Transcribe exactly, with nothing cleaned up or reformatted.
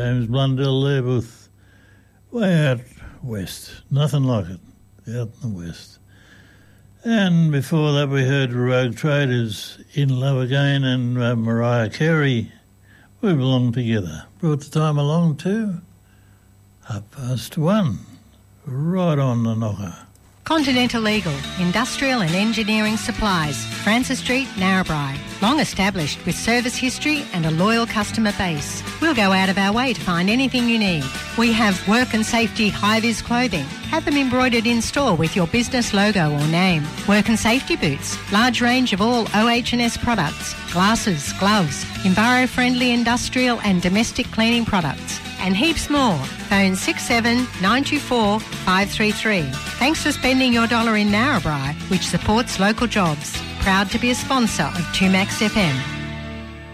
James Blundell there with Way Out West. Nothing like it, out in the West. And before that we heard Rogue Traders, In Love Again, and uh, Mariah Carey, We Belong Together. Brought the time along to half past one, right on the knocker. Continental Eagle, industrial and engineering supplies, Francis Street, Narrabri. Long established with service history and a loyal customer base. We'll go out of our way to find anything you need. We have work and safety high-vis clothing. Have them embroidered in store with your business logo or name. Work and safety boots, large range of all O H and S products, glasses, gloves, enviro-friendly industrial and domestic cleaning products, and heaps more. Phone six seven nine two four five three three. Thanks for spending your dollar in Narrabri, which supports local jobs. Proud to be a sponsor of two Max F M.